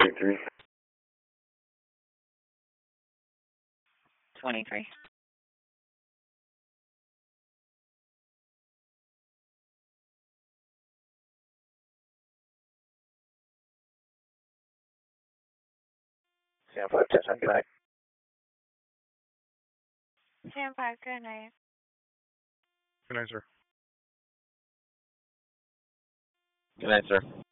23. 23. Sam 5, 1075. Sam 5, good night. Good night, sir. Good night, sir.